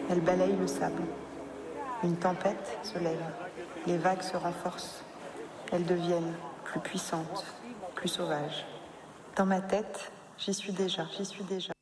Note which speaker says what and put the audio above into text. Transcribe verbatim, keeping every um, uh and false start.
Speaker 1: Elle balaye le sable. Une tempête se lève. Les vagues se renforcent. Elles deviennent plus puissantes, plus sauvages. Dans ma tête, j'y suis déjà, j'y suis déjà.